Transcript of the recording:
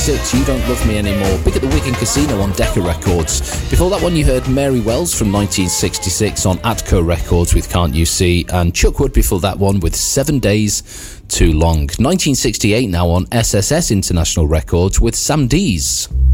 1966, You Don't Love Me Anymore. Big at the Wigan Casino on Decca Records. Before that one, you heard Mary Wells from 1966 on Atco Records with Can't You See, and Chuck Wood before that one with 7 Days Too Long. 1968 now on SSS International Records with Sam Dees.